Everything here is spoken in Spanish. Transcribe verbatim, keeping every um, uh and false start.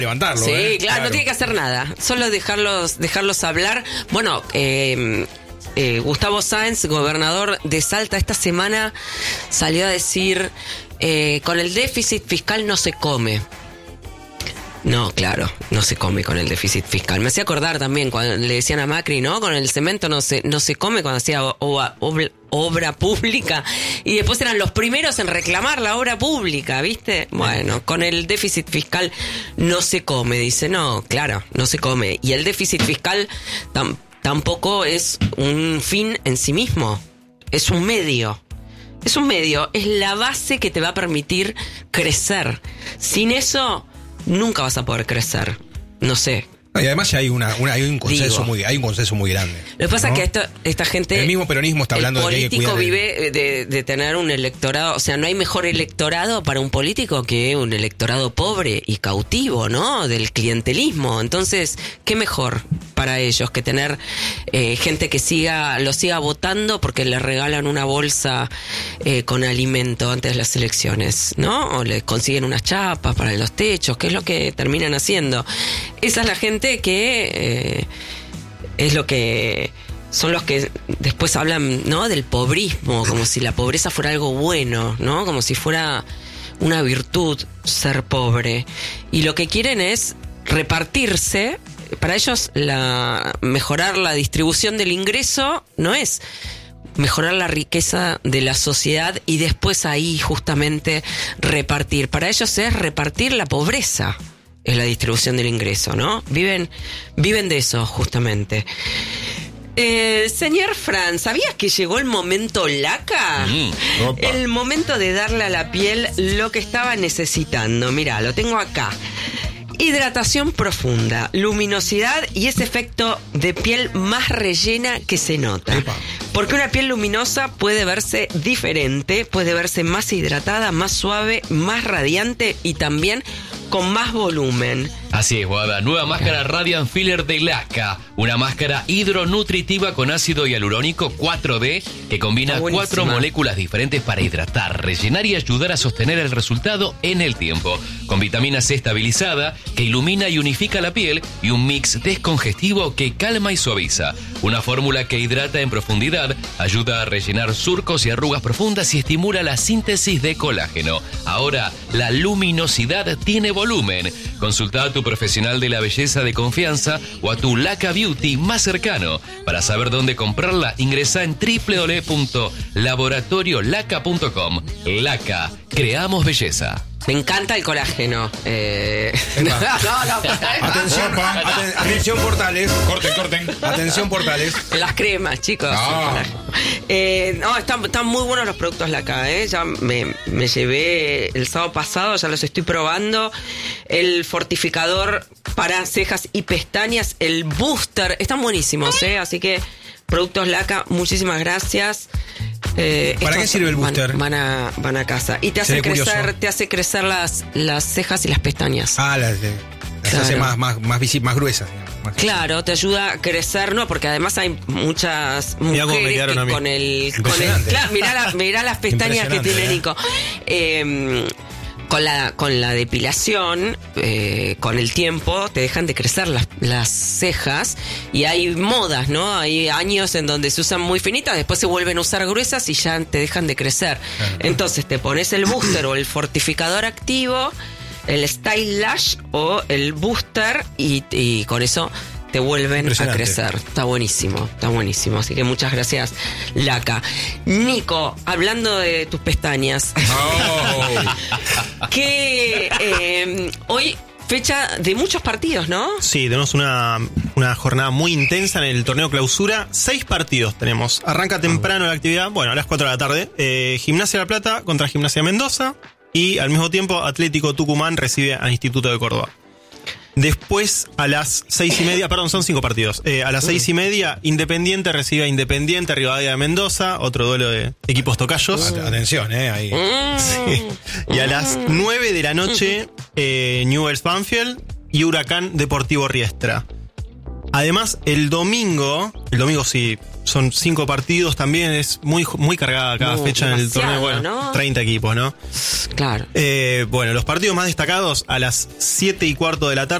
levantarlo. Sí, ¿eh? claro, claro, no tiene que hacer nada. Solo dejarlos, dejarlos hablar. Bueno, eh, eh, Gustavo Sáenz, gobernador de Salta, esta semana salió a decir, eh, con el déficit fiscal no se come. No, claro, no se come con el déficit fiscal. Me hacía acordar también cuando le decían a Macri, ¿no? Con el cemento no se no se come cuando hacía obra, obra, obra pública. Y después eran los primeros en reclamar la obra pública, ¿viste? Bueno, con el déficit fiscal no se come. Dice, no, claro, no se come. Y el déficit fiscal tam, tampoco es un fin en sí mismo. Es un medio. Es un medio. Es la base que te va a permitir crecer. Sin eso... nunca vas a poder crecer. No sé. Y además ya hay una, una hay un consenso Digo. muy hay un consenso muy grande. Lo que pasa ¿no? es que esto, esta gente... El mismo peronismo está hablando de que hay que político cuidar el- vive de, de tener un electorado... O sea, no hay mejor electorado para un político que un electorado pobre y cautivo, ¿no? Del clientelismo. Entonces, ¿qué mejor para ellos que tener eh, gente que siga lo siga votando porque le regalan una bolsa eh, con alimento antes de las elecciones, ¿no? O le consiguen unas chapas para los techos, que es lo que terminan haciendo. Esa es la gente que eh, es lo que son los que después hablan, ¿no? Del pobrismo, como si la pobreza fuera algo bueno, ¿no? Como si fuera una virtud ser pobre. Y lo que quieren es repartirse. Para ellos la mejorar la distribución del ingreso no es mejorar la riqueza de la sociedad y después ahí justamente repartir. Para ellos es repartir la pobreza. Es la distribución del ingreso, ¿no? Viven, viven de eso, justamente. Eh, señor Fran, ¿sabías que llegó el momento laca? Mm, opa. El momento de darle a la piel lo que estaba necesitando. Mirá, lo tengo acá. Hidratación profunda, luminosidad y ese efecto de piel más rellena que se nota. Epa. Porque una piel luminosa puede verse diferente, puede verse más hidratada, más suave, más radiante y también con más volumen. Así es, Guada. Nueva máscara Radiant Filler de Laca. Una máscara hidronutritiva con ácido hialurónico cuatro D que combina Está buenísima. cuatro moléculas diferentes para hidratar, rellenar y ayudar a sostener el resultado en el tiempo. Con vitamina C estabilizada que ilumina y unifica la piel y un mix descongestivo que calma y suaviza. Una fórmula que hidrata en profundidad, ayuda a rellenar surcos y arrugas profundas y estimula la síntesis de colágeno. Ahora, la luminosidad tiene volumen. Consulta a tu profesional de la belleza de confianza o a tu Laca Beauty más cercano. Para saber dónde comprarla, ingresa en doble u doble u doble u punto laboratorio laca punto com. Laca, creamos belleza. Me encanta el colágeno. Eh... Epa. no, no, Atención, aten- atención portales. Corten, corten. Atención portales. Las cremas, chicos. Ah. Eh, no, están, están muy buenos los productos Laca, ¿eh? Ya me, me llevé el sábado pasado, ya los estoy probando. El fortificador para cejas y pestañas, el booster, están buenísimos, ¿eh? Así que productos Laca, muchísimas gracias. Eh, ¿Para estos qué sirve el van- booster? Van a, van a casa. Y te Se hace ve curioso. crecer, te hace crecer las, las cejas y las pestañas. Ah, las, eh, las Claro. hace más, más, más, visi- más gruesas. digamos, más- Claro, te ayuda a crecer, ¿no? Porque además hay muchas Mirá cómo me mujeres quedaron que a mí. con el... Con el Impresionante. claro, mirá, la- mirá las pestañas que Impresionante, tiene ¿eh? Nico. Eh, con la, con la depilación, eh, con el tiempo, te dejan de crecer las, las cejas y hay modas, ¿no? Hay años en donde se usan muy finitas, después se vuelven a usar gruesas y ya te dejan de crecer. Entonces te pones el booster o el fortificador activo, el Style Lash o el booster y, y con eso te vuelven a Impresionante. crecer. Está buenísimo, está buenísimo. Así que muchas gracias, Laca. Nico, hablando de tus pestañas, Oh. que eh, hoy fecha de muchos partidos, ¿no? Sí, tenemos una, una jornada muy intensa en el torneo clausura. Seis partidos tenemos. Arranca temprano la actividad, bueno, a las cuatro de la tarde. Eh, Gimnasia La Plata contra Gimnasia Mendoza. Y al mismo tiempo Atlético Tucumán recibe al Instituto de Córdoba. Después, a las seis y media, perdón, son cinco partidos. Eh, a las seis y media, Independiente recibe a Independiente, Rivadavia de Mendoza, otro duelo de equipos tocayos. At- Atención, eh, ahí. Sí. Y a las nueve de la noche, eh, Newell's Banfield y Huracán Deportivo Riestra. Además, el domingo, el domingo sí, son cinco partidos también, es muy, muy cargada cada Muy, fecha en el torneo. demasiado, Bueno, ¿no? treinta equipos, ¿no? Claro. Eh, bueno, los partidos más destacados a las siete y cuarto de la tarde.